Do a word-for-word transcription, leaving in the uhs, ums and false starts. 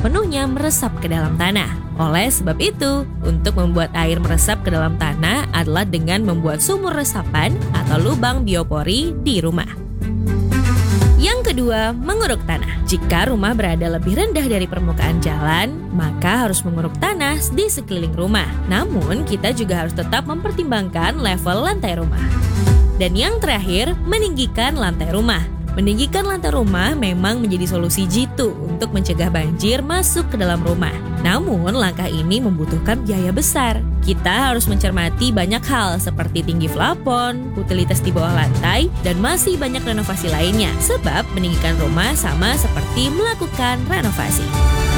sepenuhnya meresap ke dalam tanah. Oleh sebab itu, untuk membuat air meresap ke dalam tanah adalah dengan membuat sumur resapan atau lubang biopori di rumah. Yang kedua, menguruk tanah. Jika rumah berada lebih rendah dari permukaan jalan, maka harus menguruk tanah di sekeliling rumah. Namun, kita juga harus tetap mempertimbangkan level lantai rumah. Dan yang terakhir, meninggikan lantai rumah. Meninggikan lantai rumah memang menjadi solusi jitu untuk mencegah banjir masuk ke dalam rumah. Namun, langkah ini membutuhkan biaya besar. Kita harus mencermati banyak hal seperti tinggi plafon, utilitas di bawah lantai, dan masih banyak renovasi lainnya. Sebab meninggikan rumah sama seperti melakukan renovasi.